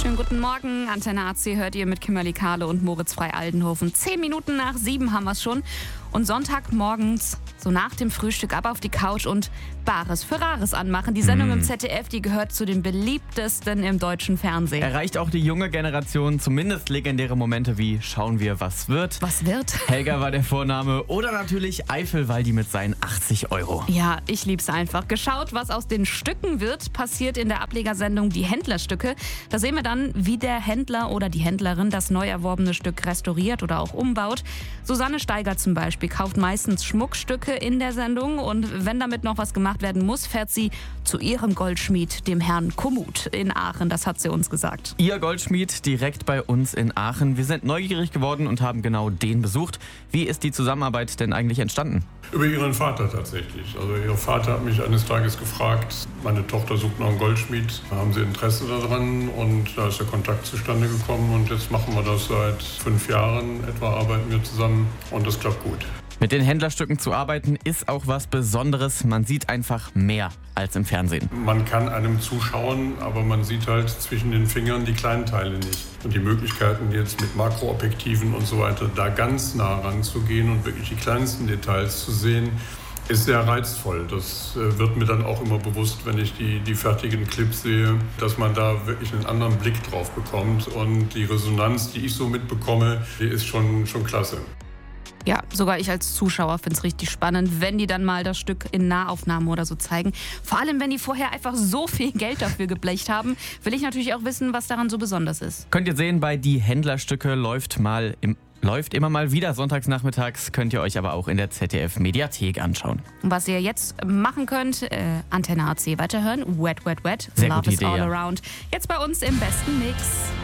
Schönen guten Morgen. Antenne AC hört ihr mit Kimberly Kahle und Moritz Frei-Aldenhofen. 10 Minuten nach 7 haben wir es schon. Und Sonntagmorgens, so nach dem Frühstück, ab auf die Couch und Bares für Rares anmachen. Die Sendung im ZDF, die gehört zu den beliebtesten im deutschen Fernsehen. Erreicht auch die junge Generation zumindest legendäre Momente wie Schauen wir, was wird. Was wird? Helga war der Vorname. Oder natürlich Eifelwaldi mit seinen 80 Euro. Ja, ich lieb's einfach. Geschaut, was aus den Stücken wird, passiert in der Ablegersendung Die Händlerstücke. Da sehen wir dann, wie der Händler oder die Händlerin das neu erworbene Stück restauriert oder auch umbaut. Susanne Steiger zum Beispiel kauft meistens Schmuckstücke in der Sendung und wenn damit noch was gemacht werden muss, fährt sie zu ihrem Goldschmied, dem Herrn Kommut in Aachen. Das hat sie uns gesagt. Ihr Goldschmied direkt bei uns in Aachen. Wir sind neugierig geworden und haben genau den besucht. Wie ist die Zusammenarbeit denn eigentlich entstanden? Über ihren Vater tatsächlich. Also ihr Vater hat mich eines Tages gefragt, meine Tochter sucht noch einen Goldschmied. Haben Sie Interesse daran? Und da ist der Kontakt zustande gekommen und jetzt machen wir das seit 5 Jahren. Etwa arbeiten wir zusammen und das klappt gut. Mit den Händlerstücken zu arbeiten ist auch was Besonderes. Man sieht einfach mehr als im Fernsehen. Man kann einem zuschauen, aber man sieht halt zwischen den Fingern die kleinen Teile nicht. Und die Möglichkeiten jetzt mit Makroobjektiven und so weiter da ganz nah ranzugehen und wirklich die kleinsten Details zu sehen, ist sehr reizvoll. Das wird mir dann auch immer bewusst, wenn ich die fertigen Clips sehe, dass man da wirklich einen anderen Blick drauf bekommt. Und die Resonanz, die ich so mitbekomme, die ist schon klasse. Ja, sogar ich als Zuschauer finde es richtig spannend, wenn die dann mal das Stück in Nahaufnahmen oder so zeigen. Vor allem, wenn die vorher einfach so viel Geld dafür geblecht haben, will ich natürlich auch wissen, was daran so besonders ist. Könnt ihr sehen, bei Die Händlerstücke läuft immer mal wieder sonntags nachmittags, könnt ihr euch aber auch in der ZDF-Mediathek anschauen. Und was ihr jetzt machen könnt, Antenne AC weiterhören, Wet, Wet, Wet, Sehr Love gute is Idee, all ja. around. Jetzt bei uns im besten Mix.